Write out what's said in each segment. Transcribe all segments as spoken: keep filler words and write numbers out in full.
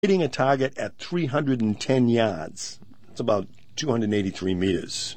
hitting a target at three hundred ten yards. It's about two hundred eighty-three meters.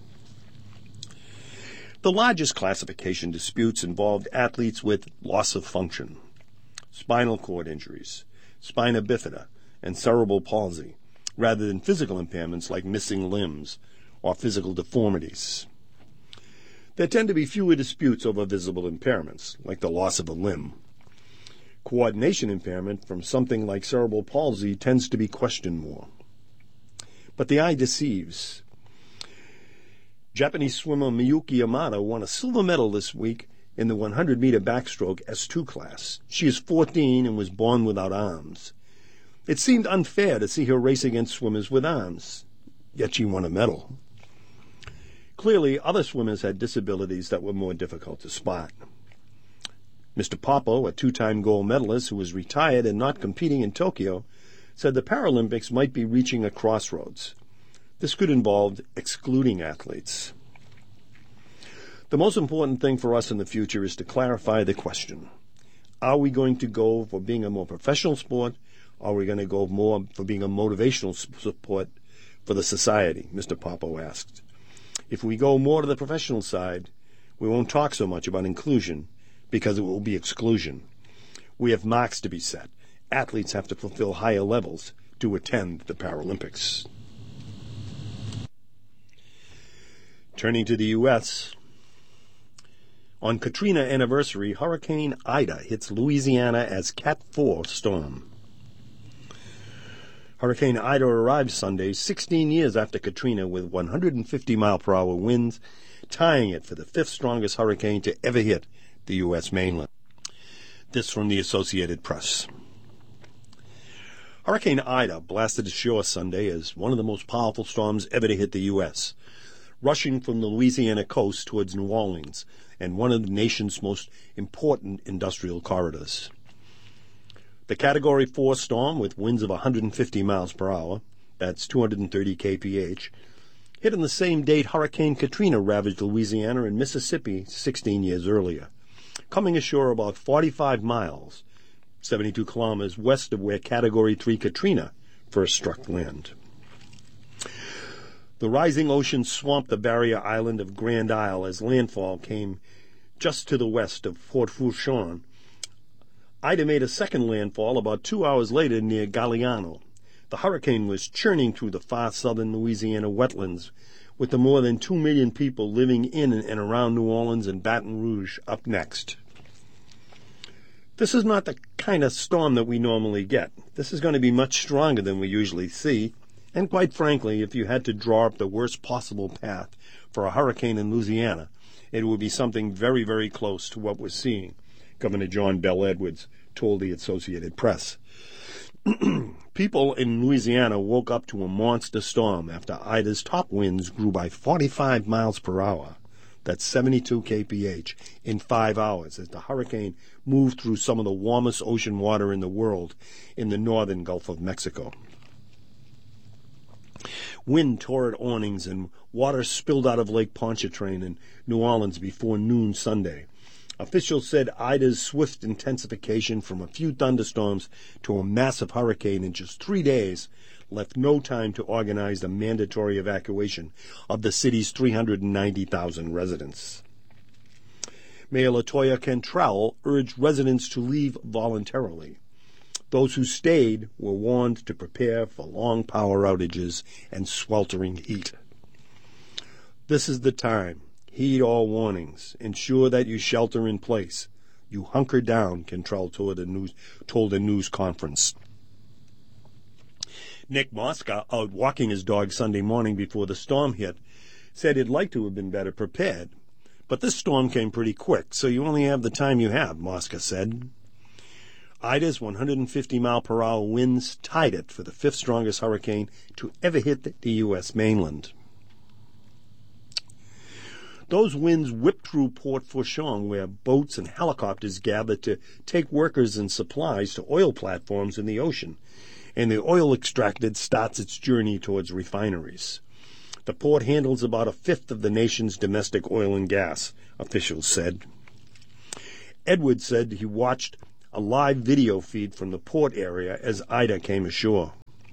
The largest classification disputes involved athletes with loss of function, spinal cord injuries, spina bifida, and cerebral palsy, rather than physical impairments like missing limbs or physical deformities. There tend to be fewer disputes over visible impairments, like the loss of a limb. Coordination impairment from something like cerebral palsy tends to be questioned more. But the eye deceives. Japanese swimmer Miyuki Yamada won a silver medal this week in the one hundred meter backstroke S two class. She is fourteen and was born without arms. It seemed unfair to see her race against swimmers with arms, yet she won a medal. Clearly, other swimmers had disabilities that were more difficult to spot. Mister Popo, a two-time gold medalist who was retired and not competing in Tokyo, said the Paralympics might be reaching a crossroads. This could involve excluding athletes. The most important thing for us in the future is to clarify the question. Are we going to go for being a more professional sport, or are we going to go more for being a motivational sport for the society, Mister Popo asked. If we go more to the professional side, we won't talk so much about inclusion, because it will be exclusion. We have marks to be set. Athletes have to fulfill higher levels to attend the Paralympics. Turning to the U S, on Katrina anniversary, Hurricane Ida hits Louisiana as Cat four storm. Hurricane Ida arrived Sunday, sixteen years after Katrina, with one hundred fifty mile per hour winds, tying it for the fifth strongest hurricane to ever hit the U S mainland. This from the Associated Press. Hurricane Ida blasted ashore Sunday as one of the most powerful storms ever to hit the U S, rushing from the Louisiana coast towards New Orleans and one of the nation's most important industrial corridors. The Category four storm, with winds of one hundred fifty miles per hour, that's two hundred thirty kilometers per hour, hit on the same date Hurricane Katrina ravaged Louisiana and Mississippi sixteen years earlier, coming ashore about forty-five miles, seventy-two kilometers west of where Category three Katrina first struck land. The rising ocean swamped the barrier island of Grand Isle as landfall came just to the west of Fort Fourchon. Ida made a second landfall about two hours later near Galliano. The hurricane was churning through the far southern Louisiana wetlands, with the more than two million people living in and around New Orleans and Baton Rouge up next. This is not the kind of storm that we normally get. This is going to be much stronger than we usually see, and quite frankly, if you had to draw up the worst possible path for a hurricane in Louisiana, it would be something very, very close to what we're seeing, Governor John Bel Edwards told the Associated Press. People in Louisiana woke up to a monster storm after Ida's top winds grew by forty-five miles per hour. That's seventy-two kilometers per hour in five hours as the hurricane moved through some of the warmest ocean water in the world in the northern Gulf of Mexico. Wind tore at awnings and water spilled out of Lake Pontchartrain in New Orleans before noon Sunday. Officials said Ida's swift intensification from a few thunderstorms to a massive hurricane in just three days left no time to organize the mandatory evacuation of the city's three hundred ninety thousand residents. Mayor LaToya Cantrell urged residents to leave voluntarily. Those who stayed were warned to prepare for long power outages and sweltering heat. This is the time. Heed all warnings. Ensure that you shelter in place. You hunker down, Cantrell told a news, told a news conference. Nick Mosca, out walking his dog Sunday morning before the storm hit, said he'd like to have been better prepared. But this storm came pretty quick, so you only have the time you have, Mosca said. Ida's one hundred fifty mile per hour winds tied it for the fifth strongest hurricane to ever hit the U S mainland. Those winds whipped through Port Fourchon, where boats and helicopters gathered to take workers and supplies to oil platforms in the ocean, and the oil extracted starts its journey towards refineries. The port handles about a fifth of the nation's domestic oil and gas, officials said. Edwards said he watched a live video feed from the port area as Ida came ashore.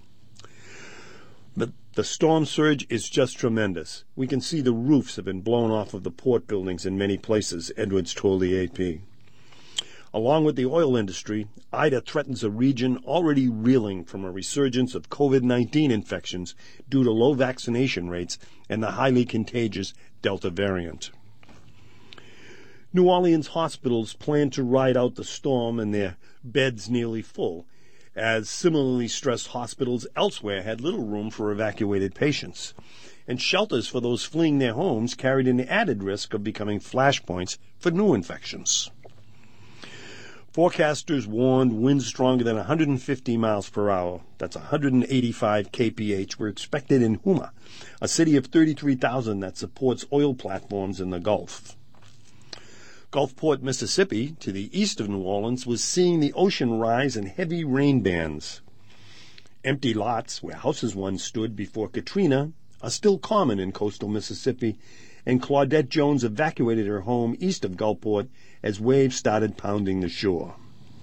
But the storm surge is just tremendous. We can see the roofs have been blown off of the port buildings in many places, Edwards told the A P. Along with the oil industry, Ida threatens a region already reeling from a resurgence of COVID nineteen infections due to low vaccination rates and the highly contagious Delta variant. New Orleans hospitals plan to ride out the storm and their beds nearly full, as similarly stressed hospitals elsewhere had little room for evacuated patients. And shelters for those fleeing their homes carried an added risk of becoming flashpoints for new infections. Forecasters warned winds stronger than one hundred fifty miles per hour, that's one hundred eighty-five K P H, were expected in Houma, a city of thirty-three thousand that supports oil platforms in the Gulf. Gulfport, Mississippi, to the east of New Orleans, was seeing the ocean rise in heavy rain bands. Empty lots where houses once stood before Katrina are still common in coastal Mississippi, and Claudette Jones evacuated her home east of Gulfport as waves started pounding the shore.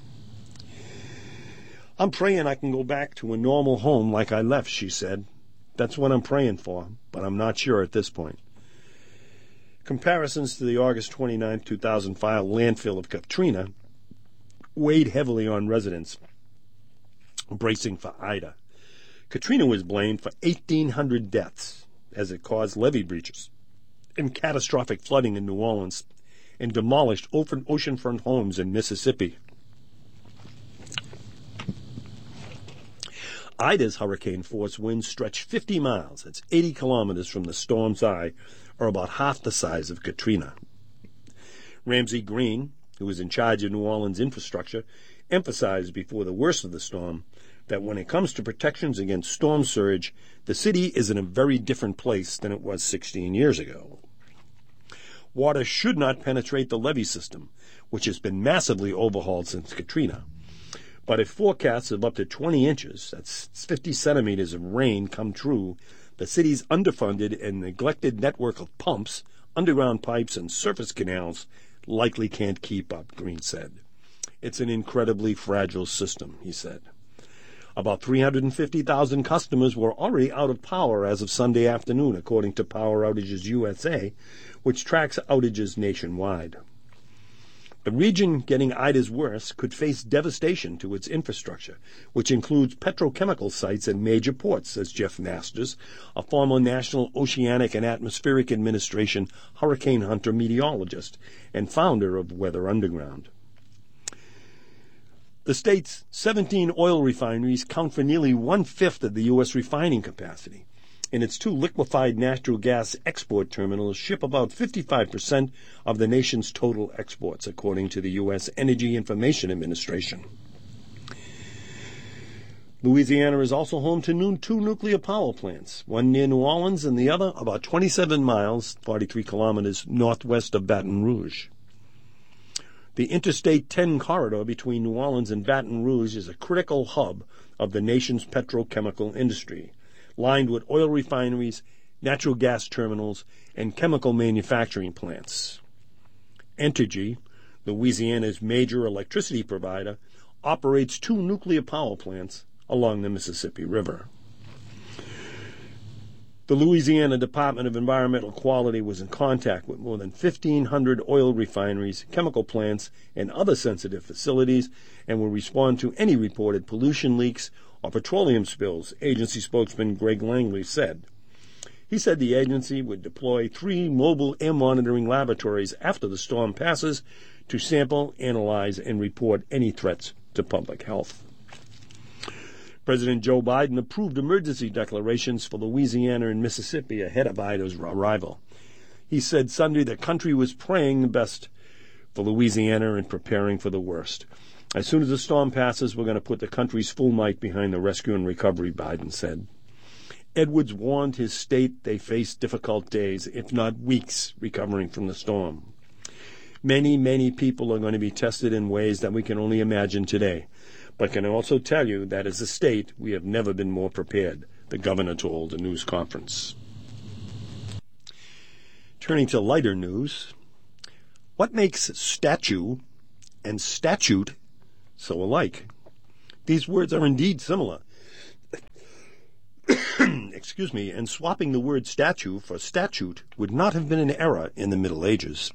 I'm praying I can go back to a normal home like I left, she said. That's what I'm praying for, but I'm not sure at this point. Comparisons to the August twenty-ninth, two thousand five landfill of Katrina weighed heavily on residents bracing for Ida. Katrina was blamed for eighteen hundred deaths as it caused levee breaches and catastrophic flooding in New Orleans and demolished oceanfront homes in Mississippi. Ida's hurricane-force winds stretch fifty miles. That's eighty kilometers from the storm's eye, or about half the size of Katrina. Ramsey Green, who was in charge of New Orleans infrastructure, emphasized before the worst of the storm that when it comes to protections against storm surge, the city is in a very different place than it was sixteen years ago. Water should not penetrate the levee system, which has been massively overhauled since Katrina. But if forecasts of up to twenty inches, that's fifty centimeters of rain, come true, the city's underfunded and neglected network of pumps, underground pipes, and surface canals likely can't keep up, Green said. It's an incredibly fragile system, he said. About three hundred fifty thousand customers were already out of power as of Sunday afternoon, according to Power Outages U S A, which tracks outages nationwide. The region getting Ida's worst could face devastation to its infrastructure, which includes petrochemical sites and major ports, says Jeff Masters, a former National Oceanic and Atmospheric Administration hurricane hunter meteorologist and founder of Weather Underground. The state's seventeen oil refineries count for nearly one-fifth of the U S refining capacity, and its two liquefied natural gas export terminals ship about fifty-five percent of the nation's total exports, according to the U S Energy Information Administration. Louisiana is also home to two nuclear power plants, one near New Orleans and the other about twenty-seven miles, forty-three kilometers, northwest of Baton Rouge. The Interstate ten corridor between New Orleans and Baton Rouge is a critical hub of the nation's petrochemical industry, lined with oil refineries, natural gas terminals, and chemical manufacturing plants. Entergy, Louisiana's major electricity provider, operates two nuclear power plants along the Mississippi River. The Louisiana Department of Environmental Quality was in contact with more than fifteen hundred oil refineries, chemical plants, and other sensitive facilities, and will respond to any reported pollution leaks or petroleum spills, agency spokesman Greg Langley said. He said the agency would deploy three mobile air monitoring laboratories after the storm passes to sample, analyze, and report any threats to public health. President Joe Biden approved emergency declarations for Louisiana and Mississippi ahead of Ida's arrival. He said Sunday the country was praying the best for Louisiana and preparing for the worst. As soon as the storm passes, we're going to put the country's full might behind the rescue and recovery, Biden said. Edwards warned his state they face difficult days, if not weeks, recovering from the storm. Many, many people are going to be tested in ways that we can only imagine today, but can also tell you that as a state, we have never been more prepared, the governor told a news conference. Turning to lighter news, what makes statue and statute so alike. These words are indeed similar. Excuse me, and swapping the word statue for statute would not have been an error in the Middle Ages.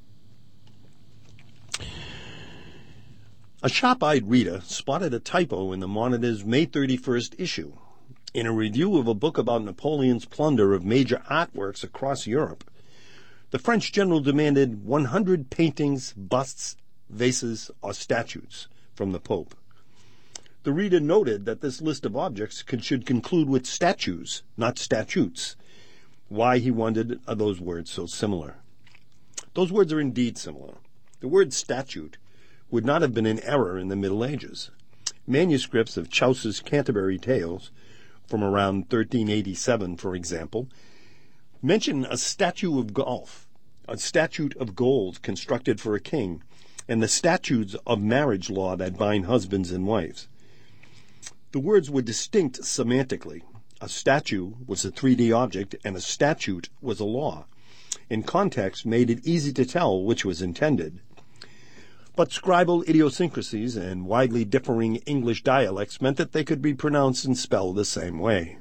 A sharp-eyed reader spotted a typo in the Monitor's May thirty-first issue. In a review of a book about Napoleon's plunder of major artworks across Europe, the French general demanded one hundred paintings, busts, vases, or statues from the Pope. The reader noted that this list of objects could, should conclude with statues, not statutes. Why, he wondered, are those words so similar? Those words are indeed similar. The word statute would not have been an error in the Middle Ages. Manuscripts of Chaucer's Canterbury Tales, from around thirteen eighty-seven, for example, mention a statue of golf, a statute of gold constructed for a king, and the statutes of marriage law that bind husbands and wives. The words were distinct semantically. A statue was a three D object, and a statute was a law. In context, made it easy to tell which was intended. But scribal idiosyncrasies and widely differing English dialects meant that they could be pronounced and spelled the same way.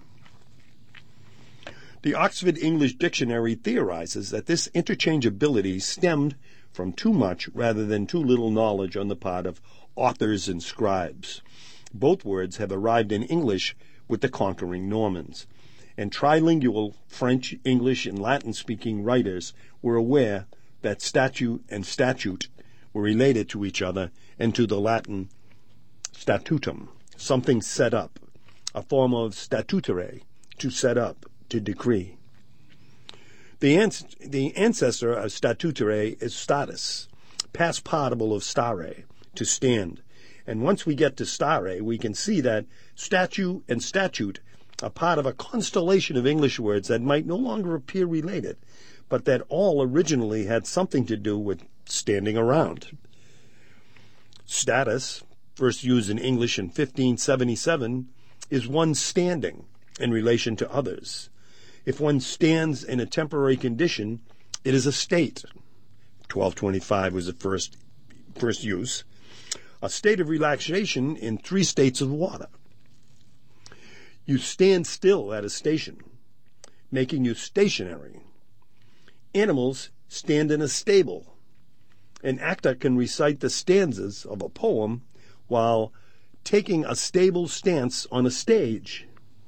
The Oxford English Dictionary theorizes that this interchangeability stemmed from too much rather than too little knowledge on the part of authors and scribes. Both words have arrived in English with the conquering Normans, and trilingual French, English, and Latin-speaking writers were aware that statue and statute were related to each other and to the Latin statutum, something set up, a form of statutare, to set up, to decree. The, ans- the ancestor of statutare is status, past participle of stare, to stand. And once we get to stare, we can see that statue and statute are part of a constellation of English words that might no longer appear related, but that all originally had something to do with standing around. Status, first used in English in fifteen seventy-seven, is one standing in relation to others. If one stands in a temporary condition, it is a state. twelve twenty-five was the first, first use. A state of relaxation in three states of water. You stand still at a station, making you stationary. Animals stand in a stable. An actor can recite the stanzas of a poem while taking a stable stance on a stage.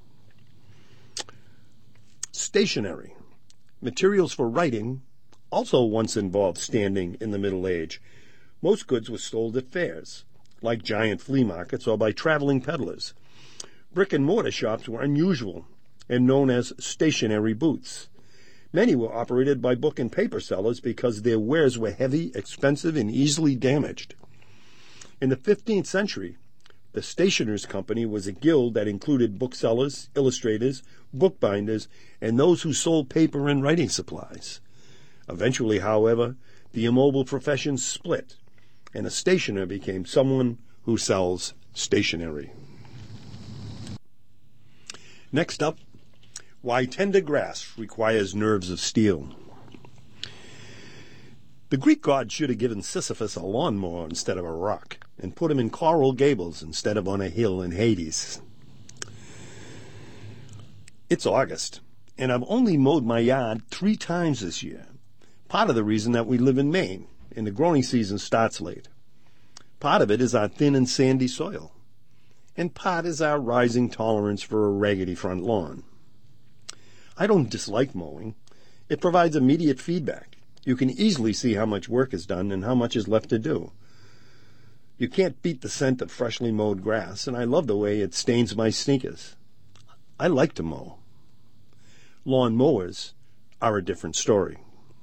Stationary. Materials for writing also once involved standing in the Middle Age. Most goods were sold at fairs, like giant flea markets, or by traveling peddlers. Brick-and-mortar shops were unusual and known as stationary booths. Many were operated by book and paper sellers because their wares were heavy, expensive, and easily damaged. In the fifteenth century, the Stationers' Company was a guild that included booksellers, illustrators, bookbinders, and those who sold paper and writing supplies. Eventually, however, the immobile professions split, and a stationer became someone who sells stationery. Next up, why tender grass requires nerves of steel. The Greek gods should have given Sisyphus a lawnmower instead of a rock, and put him in Coral Gables instead of on a hill in Hades. It's August, and I've only mowed my yard three times this year. Part of the reason that we live in Maine, and the growing season starts late. Part of it is our thin and sandy soil, and part is our rising tolerance for a raggedy front lawn. I don't dislike mowing. It provides immediate feedback. You can easily see how much work is done and how much is left to do. You can't beat the scent of freshly mowed grass, and I love the way it stains my sneakers. I like to mow. Lawn mowers are a different story.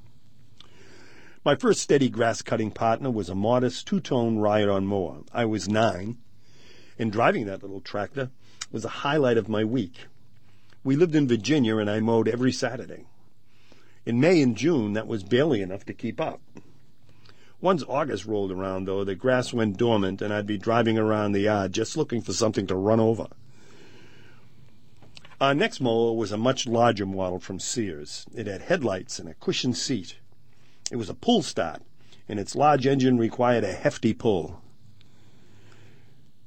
My first steady grass-cutting partner was a modest two-tone ride-on mower. I was nine, and driving that little tractor was a highlight of my week. We lived in Virginia, and I mowed every Saturday. In May and June, that was barely enough to keep up. Once August rolled around, though, the grass went dormant, and I'd be driving around the yard just looking for something to run over. Our next mower was a much larger model from Sears. It had headlights and a cushioned seat. It was a pull start, and its large engine required a hefty pull.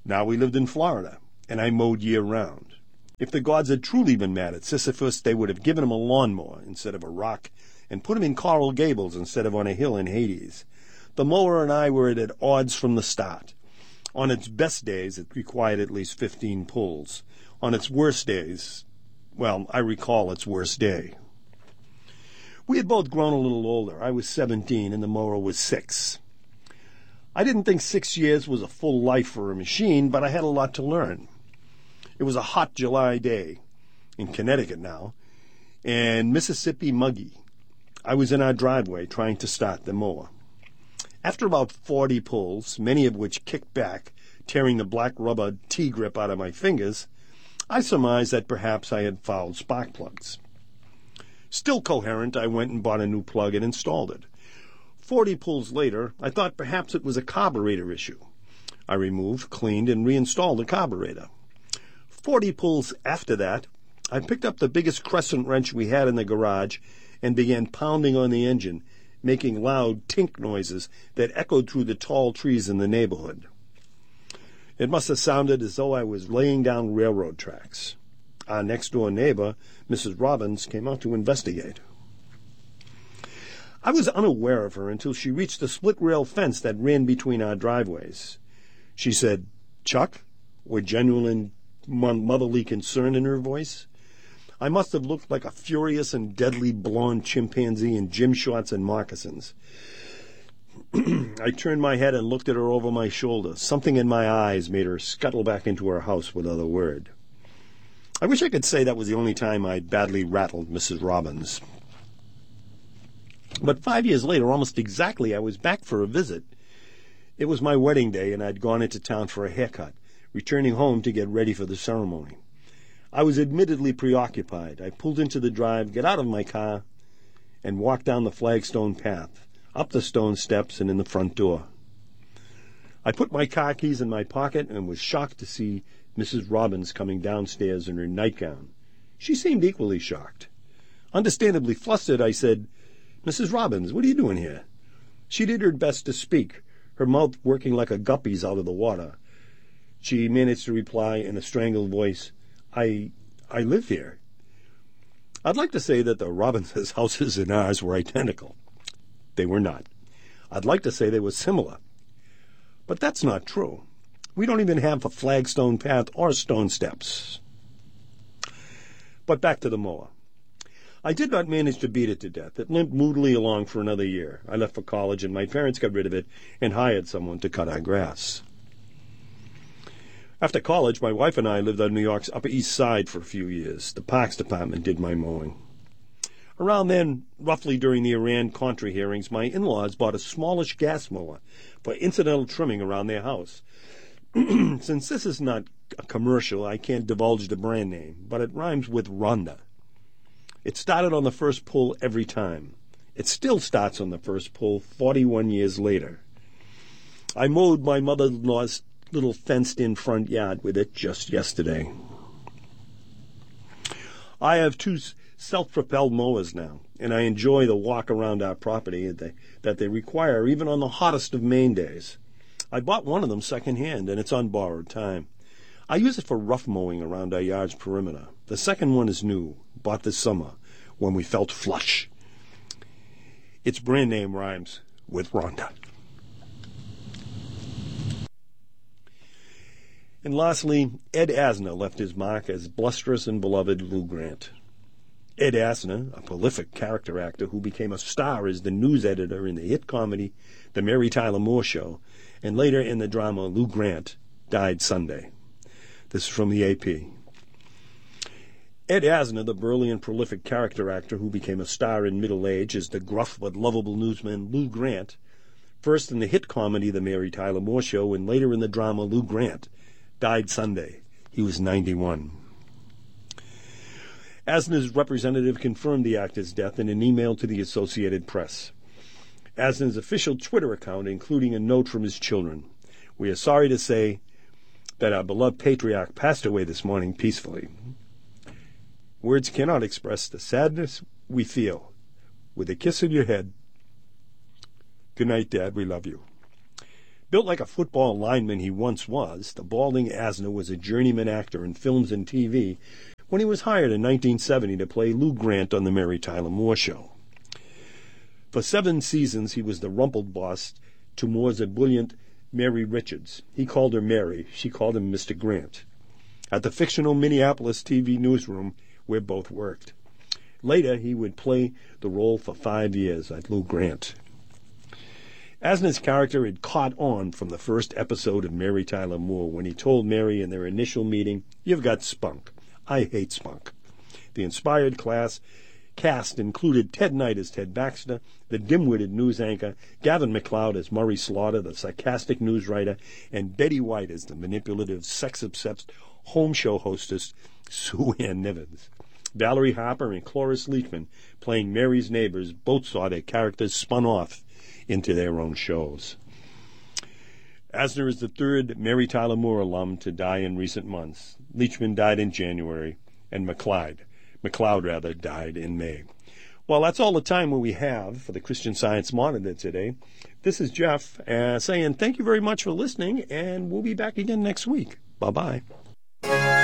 Now we lived in Florida, and I mowed year-round. If the gods had truly been mad at Sisyphus, they would have given him a lawnmower instead of a rock, and put him in Coral Gables instead of on a hill in Hades. The mower and I were at odds from the start. On its best days, it required at least fifteen pulls. On its worst days, well, I recall its worst day. We had both grown a little older. I was seventeen, and the mower was six. I didn't think six years was a full life for a machine, but I had a lot to learn. It was a hot July day, in Connecticut now, and Mississippi muggy. I was in our driveway trying to start the mower. After about forty pulls, many of which kicked back, tearing the black rubber T-grip out of my fingers, I surmised that perhaps I had fouled spark plugs. Still coherent, I went and bought a new plug and installed it. Forty pulls later, I thought perhaps it was a carburetor issue. I removed, cleaned, and reinstalled the carburetor. Forty pulls after that, I picked up the biggest crescent wrench we had in the garage and began pounding on the engine, making loud tink noises that echoed through the tall trees in the neighborhood. It must have sounded as though I was laying down railroad tracks. Our next-door neighbor, Missus Robbins, came out to investigate. I was unaware of her until she reached the split-rail fence that ran between our driveways. She said, "Chuck," with genuine motherly concern in her voice. I must have looked like a furious and deadly blonde chimpanzee in gym shorts and moccasins. I turned my head and looked at her over my shoulder. Something in my eyes made her scuttle back into her house without a word. I wish I could say that was the only time I badly rattled Missus Robbins. But five years later, almost exactly, I was back for a visit. It was my wedding day, and I'd gone into town for a haircut, returning home to get ready for the ceremony. I was admittedly preoccupied. I pulled into the drive, got out of my car, and walked down the flagstone path, up the stone steps, and in the front door. I put my car keys in my pocket and was shocked to see Missus Robbins coming downstairs in her nightgown. She seemed equally shocked. Understandably flustered, I said, "Missus Robbins, what are you doing here?" She did her best to speak, her mouth working like a guppy's out of the water. She managed to reply in a strangled voice, I I live here." I'd like to say that the Robbins' houses and ours were identical. They were not. I'd like to say they were similar. But that's not true. We don't even have a flagstone path or stone steps. But back to the mower. I did not manage to beat it to death. It limped moodily along for another year. I left for college, and my parents got rid of it and hired someone to cut our grass. After college, my wife and I lived on New York's Upper East Side for a few years. The Parks Department did my mowing. Around then, roughly during the Iran-Contra hearings, my in-laws bought a smallish gas mower for incidental trimming around their house. Since this is not a commercial, I can't divulge the brand name, but it rhymes with Ronda. It started on the first pull every time. It still starts on the first pull forty-one years later. I mowed my mother-in-law's little fenced-in front yard with it just yesterday. I have two self-propelled mowers now, and I enjoy the walk around our property that they, that they require even on the hottest of Maine days. I bought one of them second-hand, and it's on borrowed time. I use it for rough mowing around our yard's perimeter. The second one is new, bought this summer, when we felt flush. Its brand name rhymes with Rhonda. And lastly, Ed Asner left his mark as blusterous and beloved Lou Grant. Ed Asner, a prolific character actor who became a star as the news editor in the hit comedy The Mary Tyler Moore Show, and later in the drama Lou Grant, died Sunday. This is from the A P. Ed Asner, the burly and prolific character actor who became a star in middle age as the gruff but lovable newsman Lou Grant, first in the hit comedy The Mary Tyler Moore Show and later in the drama Lou Grant, died Sunday. He was ninety-one. Asner's representative confirmed the actor's death in an email to the Associated Press. Asner's official Twitter account, including a note from his children. We are sorry to say that our beloved patriarch passed away this morning peacefully. Words cannot express the sadness we feel. With a kiss on your head, good night, Dad, we love you. Built like a football lineman he once was, the balding Asner was a journeyman actor in films and T V when he was hired in nineteen seventy to play Lou Grant on The Mary Tyler Moore Show. For seven seasons, he was the rumpled boss to Moore's ebullient Mary Richards. He called her Mary. She called him Mister Grant. At the fictional Minneapolis T V newsroom where both worked. Later, he would play the role for five years at Lou Grant. Asner's character had caught on from the first episode of Mary Tyler Moore when he told Mary in their initial meeting, "You've got spunk. I hate spunk." The inspired class cast included Ted Knight as Ted Baxter, the dim-witted news anchor, Gavin MacLeod as Murray Slaughter, the sarcastic news writer, and Betty White as the manipulative, sex-obsessed home show hostess, Sue Ann Nivens. Valerie Harper and Cloris Leachman, playing Mary's neighbors, both saw their characters spun off into their own shows. Asner is the third Mary Tyler Moore alum to die in recent months. Leachman died in January, and MacLeod, MacLeod rather, died in May. Well, that's all the time we have for the Christian Science Monitor today. This is Jeff uh, saying thank you very much for listening, and we'll be back again next week. Bye-bye.